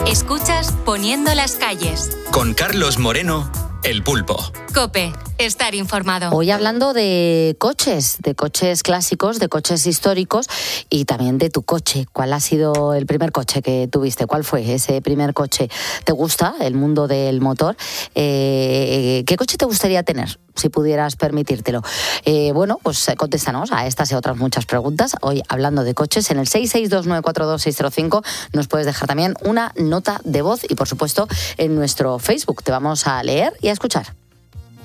Escuchas Poniendo las calles. Con Carlos Moreno, El Pulpo. COPE. Estar informado. Hoy hablando de coches clásicos, de coches históricos y también de tu coche. ¿Cuál ha sido el primer coche que tuviste? ¿Cuál fue ese primer coche? ¿Te gusta el mundo del motor? ¿Qué coche te gustaría tener, si pudieras permitírtelo? Bueno, pues contéstanos a estas y a otras muchas preguntas. Hoy hablando de coches, en el 662942605 nos puedes dejar también una nota de voz y, por supuesto, en nuestro Facebook. Te vamos a leer y a escuchar.